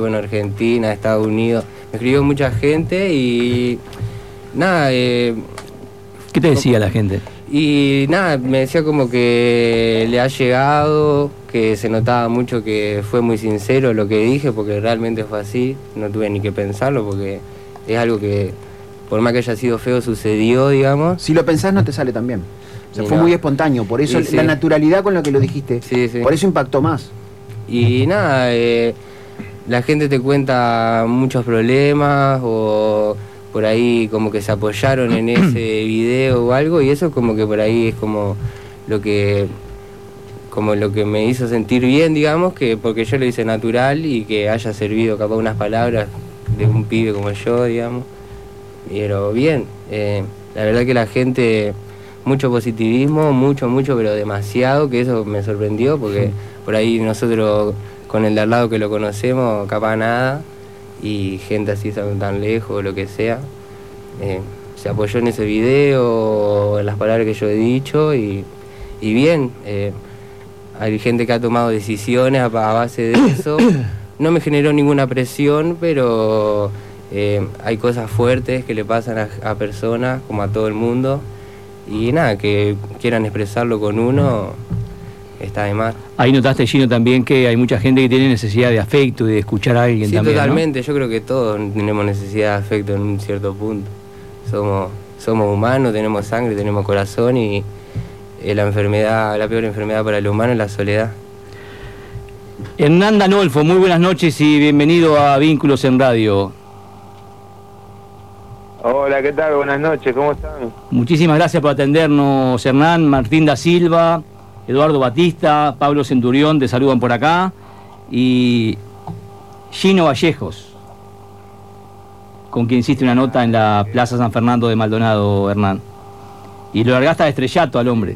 bueno, Argentina, Estados Unidos. Me escribió mucha gente y nada. ¿Qué te decía la gente? Y nada, me decía como que le ha llegado, que se notaba mucho que fue muy sincero lo que dije, porque realmente fue así, no tuve ni que pensarlo, porque es algo que, por más que haya sido feo, sucedió, digamos. Si lo pensás no te sale tan bien. O sea, Y fue no. muy espontáneo, por eso Sí. la naturalidad con la que lo dijiste, Sí. por eso impactó más. Y nada, la gente te cuenta muchos problemas o por ahí como que se apoyaron en ese video o algo, y eso como que por ahí es como lo que me hizo sentir bien, digamos, que porque yo lo hice natural y que haya servido capaz unas palabras de un pibe como yo, digamos. Pero bien, la verdad que la gente, mucho positivismo, mucho, pero demasiado, que eso me sorprendió, porque por ahí nosotros con el de al lado que lo conocemos, capaz nada, y gente así tan lejos o lo que sea, se apoyó en ese video, en las palabras que yo he dicho, y bien, hay gente que ha tomado decisiones a base de eso. No me generó ninguna presión, pero hay cosas fuertes que le pasan a personas, como a todo el mundo, y nada, que quieran expresarlo con uno, está de más. Ahí notaste, Gino, también que hay mucha gente que tiene necesidad de afecto y de escuchar a alguien Sí, también, totalmente, ¿no? yo creo que todos tenemos necesidad de afecto en un cierto punto. Somos humanos, tenemos sangre, tenemos corazón, y la peor enfermedad para el humano es la soledad. Hernán Danolfo, muy buenas noches y bienvenido a Vínculos en Radio. Hola, ¿qué tal? Buenas noches, ¿cómo están? Muchísimas gracias por atendernos, Hernán. Martín da Silva, Eduardo Batista, Pablo Centurión te saludan por acá, y Gino Vallejos, con quien hiciste una nota en la Plaza San Fernando de Maldonado, Hernán. Y lo largaste a estrellato al hombre.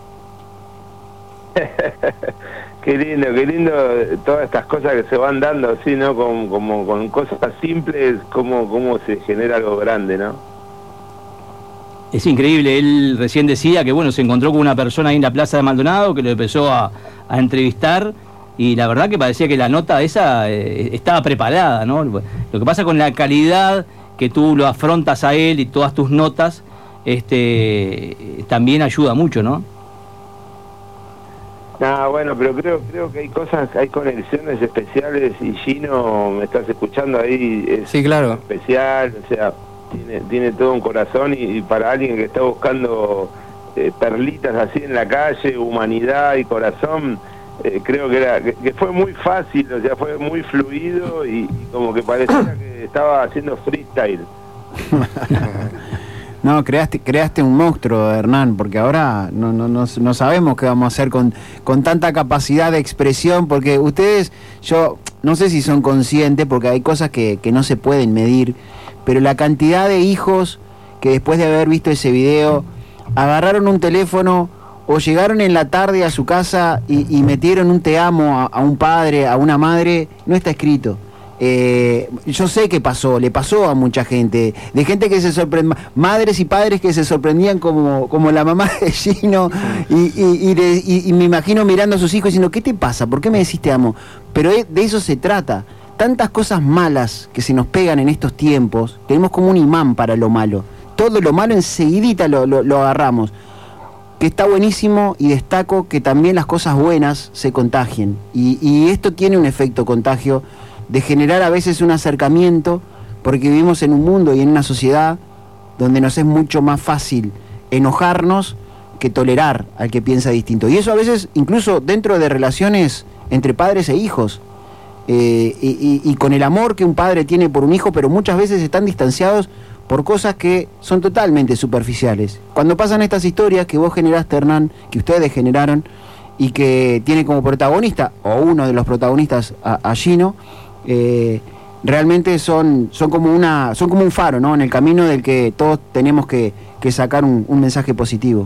Qué lindo todas estas cosas que se van dando así, ¿no? Con cosas simples, cómo se genera algo grande, ¿no? Es increíble, él recién decía que bueno, se encontró con una persona ahí en la Plaza de Maldonado que lo empezó a entrevistar, y la verdad que parecía que la nota esa estaba preparada, ¿no? Lo que pasa con la calidad que tú lo afrontas a él y todas tus notas, también ayuda mucho, ¿no? Bueno, pero creo que hay conexiones especiales, y Gino, me estás escuchando ahí, Sí, claro. especial, o sea, tiene todo un corazón, y para alguien que está buscando perlitas así en la calle, humanidad y corazón, creo que fue muy fácil, o sea, fue muy fluido, y como que parecía que estaba haciendo freestyle. No, creaste un monstruo, Hernán, porque ahora no sabemos qué vamos a hacer con tanta capacidad de expresión, porque ustedes, yo no sé si son conscientes, porque hay cosas que no se pueden medir, pero la cantidad de hijos que después de haber visto ese video agarraron un teléfono o llegaron en la tarde a su casa y metieron un te amo a un padre, a una madre, no está escrito. Yo sé que le pasó a mucha gente, de gente que se sorprendía, madres y padres que se sorprendían como la mamá de Gino, y me imagino mirando a sus hijos diciendo, ¿qué te pasa? ¿Por qué me decís te amo? Pero de eso se trata. Tantas cosas malas que se nos pegan en estos tiempos, tenemos como un imán para lo malo. Todo lo malo enseguidita lo agarramos. Que está buenísimo, y destaco que también las cosas buenas se contagien. Y esto tiene un efecto contagio de generar a veces un acercamiento, porque vivimos en un mundo y en una sociedad donde nos es mucho más fácil enojarnos que tolerar al que piensa distinto. Y eso a veces incluso dentro de relaciones entre padres e hijos, y con el amor que un padre tiene por un hijo, pero muchas veces están distanciados por cosas que son totalmente superficiales. Cuando pasan estas historias que vos generaste, Hernán, que ustedes generaron, y que tiene como protagonista, o uno de los protagonistas, a Gino, realmente son como un faro, ¿no? En el camino del que todos tenemos que sacar un mensaje positivo.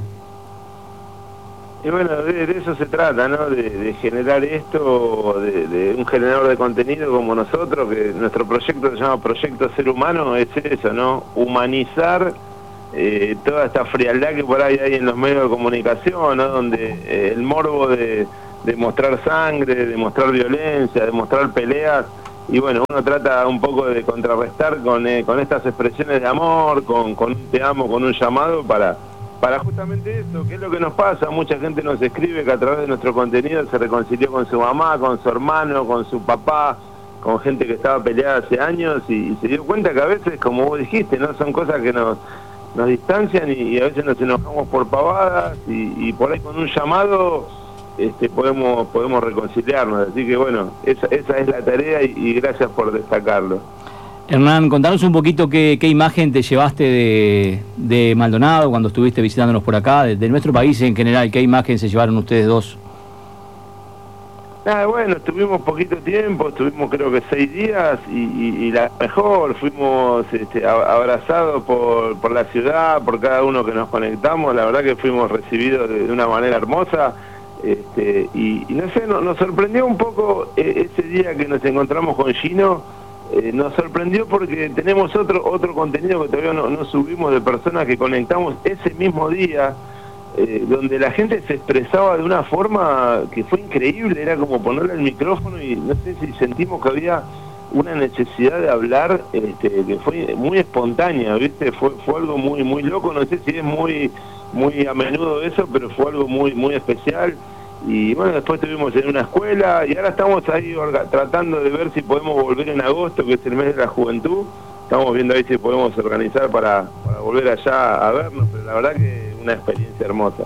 Y bueno, de eso se trata, ¿no? De generar esto, de un generador de contenido como nosotros, que nuestro proyecto se llama Proyecto Ser Humano, es eso, ¿no? Humanizar toda esta frialdad que por ahí hay en los medios de comunicación, ¿no? Donde el morbo de mostrar sangre, de mostrar violencia, de mostrar peleas, y bueno, uno trata un poco de contrarrestar con estas expresiones de amor, con un te amo, con un llamado para justamente eso, que es lo que nos pasa. Mucha gente nos escribe que a través de nuestro contenido se reconcilió con su mamá, con su hermano, con su papá, con gente que estaba peleada hace años y se dio cuenta que a veces, como vos dijiste, no son cosas que nos distancian y a veces nos enojamos por pavadas y por ahí con un llamado podemos reconciliarnos. Así que bueno, esa es la tarea y gracias por destacarlo. Hernán, contanos un poquito qué imagen te llevaste de Maldonado cuando estuviste visitándonos por acá, de nuestro país en general. ¿Qué imagen se llevaron ustedes dos? Nada, bueno, estuvimos poquito tiempo, estuvimos creo que 6 días y la mejor, fuimos abrazados por la ciudad, por cada uno que nos conectamos. La verdad que fuimos recibidos de una manera hermosa. Y no sé, nos sorprendió un poco ese día que nos encontramos con Gino. Nos sorprendió porque tenemos otro contenido que todavía no subimos, de personas que conectamos ese mismo día, donde la gente se expresaba de una forma que fue increíble. Era como ponerle el micrófono y no sé si sentimos que había una necesidad de hablar que fue muy espontánea, ¿viste? Fue algo muy muy loco. No sé si es muy a menudo eso, pero fue algo muy especial. Y bueno, después estuvimos en una escuela y ahora estamos ahí tratando de ver si podemos volver en agosto, que es el mes de la juventud. Estamos viendo ahí si podemos organizar para volver allá a vernos, pero la verdad que una experiencia hermosa.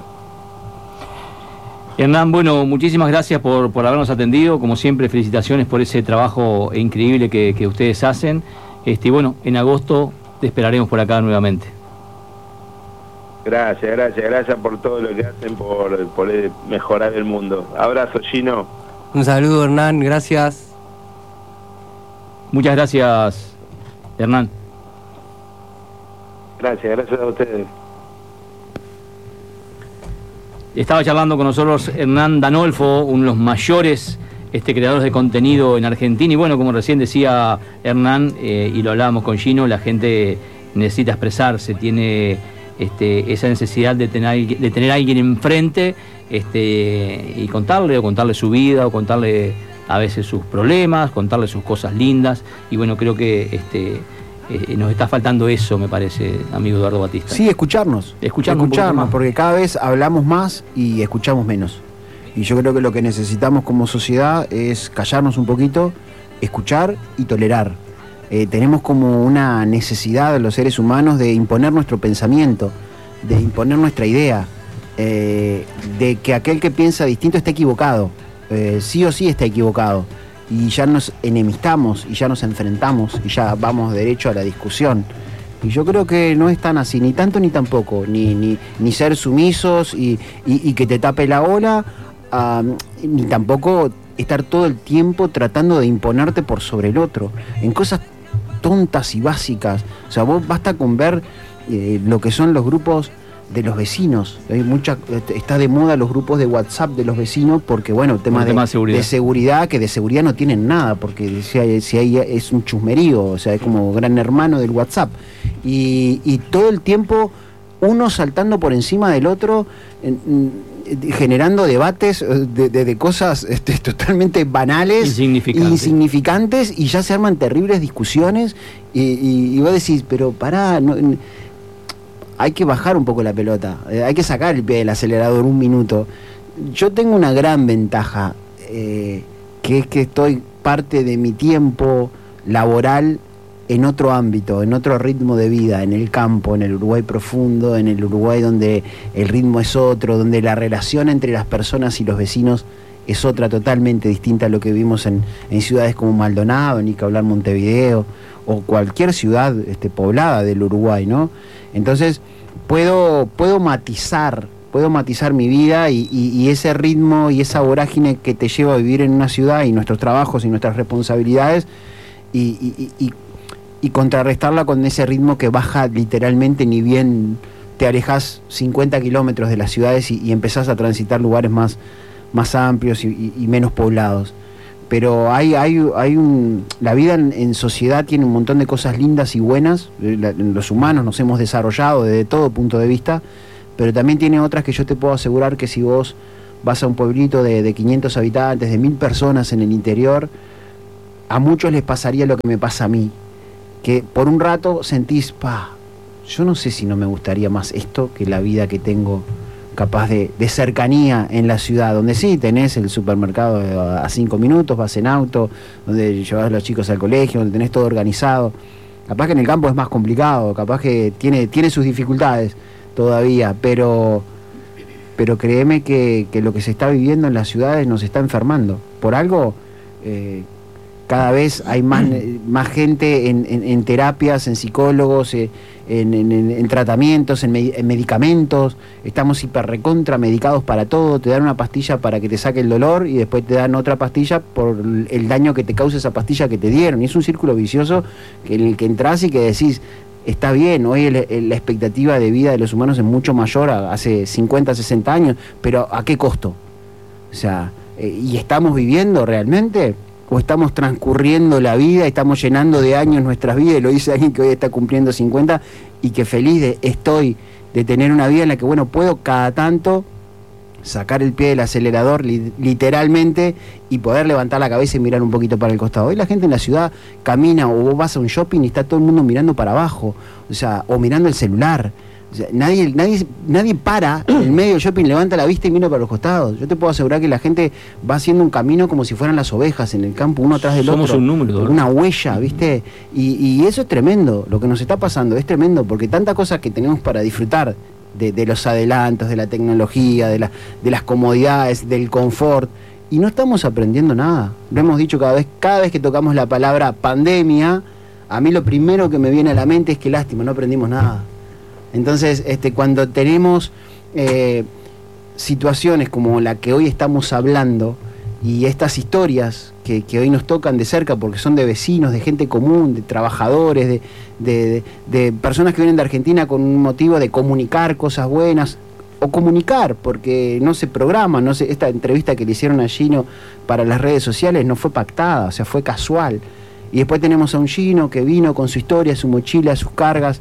Hernán, bueno, muchísimas gracias por habernos atendido. Como siempre, felicitaciones por ese trabajo increíble que ustedes hacen. Bueno, en agosto te esperaremos por acá nuevamente. Gracias por todo lo que hacen por mejorar el mundo. Abrazo, Gino. Un saludo, Hernán, gracias. Muchas gracias, Hernán. Gracias a ustedes. Estaba charlando con nosotros Hernán Danolfo, uno de los mayores creadores de contenido en Argentina. Y bueno, como recién decía Hernán, y lo hablábamos con Gino, la gente necesita expresarse, tiene esa necesidad de tener a alguien enfrente y contarle su vida, o contarle a veces sus problemas, contarle sus cosas lindas. Y bueno, creo que nos está faltando eso, me parece, amigo Eduardo Batista. Sí, escucharnos, porque cada vez hablamos más y escuchamos menos. Y yo creo que lo que necesitamos como sociedad es callarnos un poquito, escuchar y tolerar. Tenemos como una necesidad de los seres humanos de imponer nuestro pensamiento, de imponer nuestra idea, de que aquel que piensa distinto está equivocado, sí o sí está equivocado, y ya nos enemistamos y ya nos enfrentamos y ya vamos derecho a la discusión. Y yo creo que no es tan así, ni tanto ni tampoco, ni ser sumisos y que te tape la ola, ni tampoco estar todo el tiempo tratando de imponerte por sobre el otro, en cosas tontas y básicas. O sea, vos basta con ver lo que son los grupos de los vecinos. Está de moda los grupos de WhatsApp de los vecinos porque, bueno, temas de seguridad, que de seguridad no tienen nada, porque si hay es un chusmerío, o sea, es como gran hermano del WhatsApp. Y todo el tiempo uno saltando por encima del otro, generando debates de cosas totalmente banales, insignificantes, y ya se arman terribles discusiones y vos decís, pero pará, hay que bajar un poco la pelota, hay que sacar el pie del acelerador un minuto. Yo tengo una gran ventaja, que es que estoy parte de mi tiempo laboral en otro ámbito, en otro ritmo de vida, en el campo, en el Uruguay profundo, en el Uruguay donde el ritmo es otro, donde la relación entre las personas y los vecinos es otra, totalmente distinta a lo que vimos en ciudades como Maldonado, ni que hablar Montevideo, o cualquier ciudad poblada del Uruguay, ¿no? Entonces puedo matizar mi vida y ese ritmo y esa vorágine que te lleva a vivir en una ciudad, y nuestros trabajos y nuestras responsabilidades, y contrarrestarla con ese ritmo que baja literalmente, ni bien te alejas 50 kilómetros de las ciudades y empezás a transitar lugares más amplios y menos poblados. Pero la vida en sociedad tiene un montón de cosas lindas y buenas. Los humanos nos hemos desarrollado desde todo punto de vista, pero también tiene otras que yo te puedo asegurar que si vos vas a un pueblito de 500 habitantes, de 1000 personas en el interior, a muchos les pasaría lo que me pasa a mí, que por un rato sentís, yo no sé si no me gustaría más esto que la vida que tengo, capaz de cercanía en la ciudad, donde sí tenés el supermercado a 5 minutos, vas en auto, donde llevas a los chicos al colegio, donde tenés todo organizado. Capaz que en el campo es más complicado, capaz que tiene sus dificultades todavía, pero créeme que lo que se está viviendo en las ciudades nos está enfermando. Por algo, cada vez hay más gente en terapias, en psicólogos, en tratamientos, en medicamentos. Estamos hiperrecontra medicados para todo. Te dan una pastilla para que te saque el dolor y después te dan otra pastilla por el daño que te causa esa pastilla que te dieron. Y es un círculo vicioso en el que entras y que decís, está bien, hoy la expectativa de vida de los humanos es mucho mayor hace 50, 60 años, pero ¿a qué costo? O sea, ¿y estamos viviendo realmente? ¿O estamos transcurriendo la vida, estamos llenando de años nuestras vidas? Y lo dice alguien que hoy está cumpliendo 50 y que feliz estoy de tener una vida en la que, bueno, puedo cada tanto sacar el pie del acelerador literalmente y poder levantar la cabeza y mirar un poquito para el costado. Hoy la gente en la ciudad camina o vos vas a un shopping y está todo el mundo mirando para abajo, o sea, o mirando el celular. O sea, nadie para en el medio del shopping, levanta la vista y mira para los costados. Yo te puedo asegurar que la gente va haciendo un camino como si fueran las ovejas en el campo, uno atrás del otro. Somos un número, una huella, ¿viste? Y eso es tremendo, lo que nos está pasando es tremendo, porque tantas cosas que tenemos para disfrutar de los adelantos, de la tecnología, de las comodidades, del confort, y no estamos aprendiendo nada. Lo hemos dicho cada vez que tocamos la palabra pandemia, a mí lo primero que me viene a la mente es que lástima, no aprendimos nada. Entonces, cuando tenemos situaciones como la que hoy estamos hablando y estas historias que hoy nos tocan de cerca porque son de vecinos, de gente común, de trabajadores, de personas que vienen de Argentina con un motivo de comunicar cosas buenas, o comunicar, porque no se programa, esta entrevista que le hicieron a Gino para las redes sociales no fue pactada, o sea, fue casual. Y después tenemos a un Gino que vino con su historia, su mochila, sus cargas,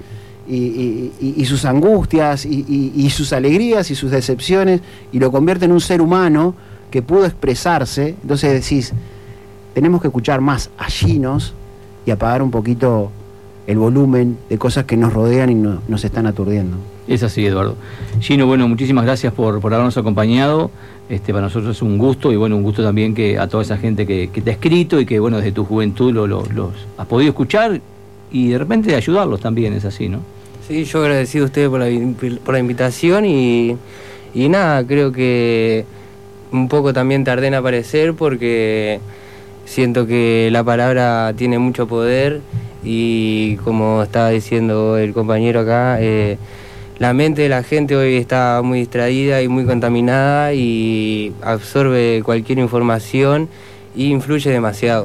y sus angustias y sus alegrías y sus decepciones, y lo convierte en un ser humano que pudo expresarse. Entonces decís, tenemos que escuchar más a Ginos y apagar un poquito el volumen de cosas que nos rodean y nos están aturdiendo. Es así, Eduardo. Gino, bueno, muchísimas gracias por habernos acompañado. Para nosotros es un gusto, y bueno, un gusto también que a toda esa gente que te ha escrito y que, bueno, desde tu juventud los has podido escuchar y de repente ayudarlos también, es así, ¿no? Sí, yo agradecido a ustedes por la invitación y nada, creo que un poco también tardé en aparecer porque siento que la palabra tiene mucho poder y como estaba diciendo el compañero acá, la mente de la gente hoy está muy distraída y muy contaminada y absorbe cualquier información y influye demasiado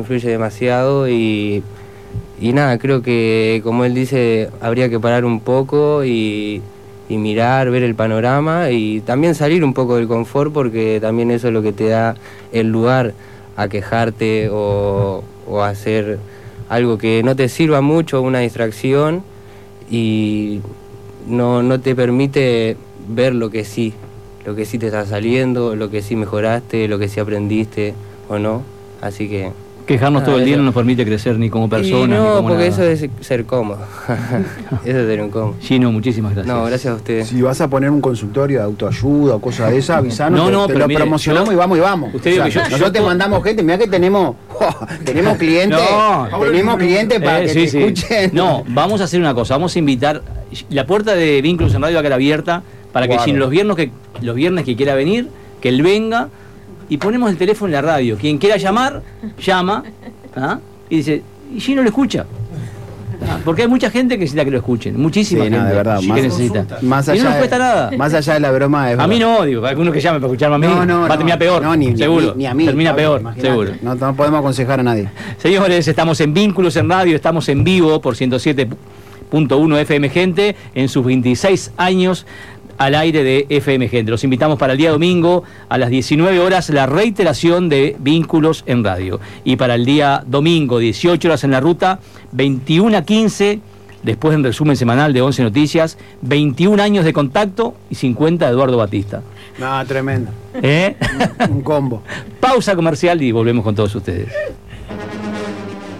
y nada, creo que como él dice, habría que parar un poco y mirar, ver el panorama y también salir un poco del confort, porque también eso es lo que te da el lugar a quejarte o hacer algo que no te sirva mucho, una distracción, y no te permite ver lo que sí te está saliendo, lo que sí mejoraste, lo que sí aprendiste o no, así que... Quejarnos todo el día no nos permite crecer ni como personas. No, ni como porque nada. eso es ser cómodo. Eso es ser un cómodo. Gino, muchísimas gracias. No, gracias a ustedes. Si vas a poner un consultorio de autoayuda o cosas de esas, avisanos, te lo mire, promocionamos y vamos. Usted, o sea, nosotros te mandamos gente, mirá que tenemos clientes, tenemos clientes para que te escuchen. No, vamos a hacer una cosa, vamos a invitar, la puerta de Vínculos en Radio va a quedar abierta para que Gino, los viernes que quiera venir, que él venga, y ponemos el teléfono en la radio. Quien quiera llamar, llama, y dice, y Gino lo escucha. Porque hay mucha gente que necesita que lo escuchen, muchísima gente de verdad, que necesita. Más y allá no nos cuesta nada. Más allá de la broma, a mí no, digo, alguno que llame para escucharme a mí va a terminar peor, seguro. Ni a mí. Termina peor, imagínate. seguro. No podemos aconsejar a nadie. Señores, estamos en Vínculos en Radio, estamos en vivo por 107.1 FM Gente, en sus 26 años al aire de FM Gente. Los invitamos para el día domingo a las 19 horas la reiteración de Vínculos en Radio. Y para el día domingo, 18 horas en la ruta, 21 a 15, después en resumen semanal de 11 Noticias, 21 años de contacto y 50 de Eduardo Batista. No, tremendo. ¿Eh? Un combo. Pausa comercial y volvemos con todos ustedes.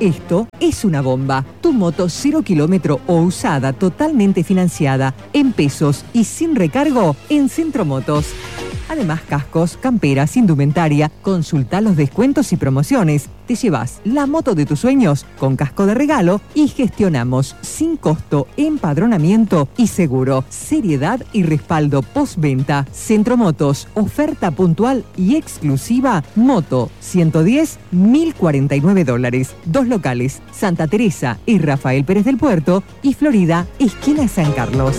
Esto es una bomba. Tu moto 0 kilómetro o usada totalmente financiada en pesos y sin recargo en Centro Motos. Además, cascos, camperas, indumentaria. Consulta los descuentos y promociones. Te llevas la moto de tus sueños con casco de regalo y gestionamos sin costo empadronamiento y seguro. Seriedad y respaldo postventa. Centro Motos. Oferta puntual y exclusiva. Moto 110, $1.049. 2 locales. Santa Teresa y Rafael Pérez del Puerto y Florida, esquina San Carlos.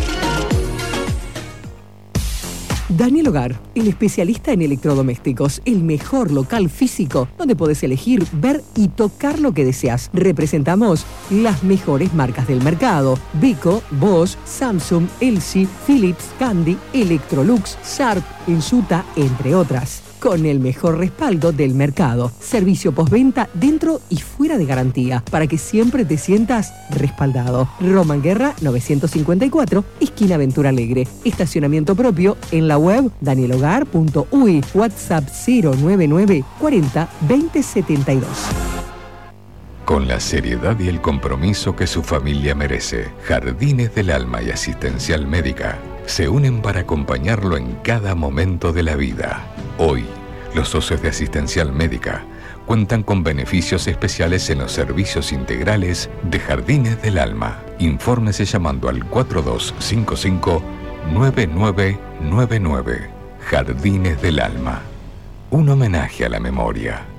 Daniel Hogar, el especialista en electrodomésticos, el mejor local físico donde podés elegir, ver y tocar lo que deseas. Representamos las mejores marcas del mercado: Beko, Bosch, Samsung, LG, Philips, Candy, Electrolux, Sharp, Insuta, entre otras. Con el mejor respaldo del mercado. Servicio postventa dentro y fuera de garantía, para que siempre te sientas respaldado. Román Guerra 954, esquina Ventura Alegre. Estacionamiento propio en la web danielhogar.uy. WhatsApp 099 40 20 72. Con la seriedad y el compromiso que su familia merece, Jardines del Alma y Asistencial Médica se unen para acompañarlo en cada momento de la vida. Hoy, los socios de Asistencial Médica cuentan con beneficios especiales en los servicios integrales de Jardines del Alma. Infórmese llamando al 4255-9999. Jardines del Alma. Un homenaje a la memoria.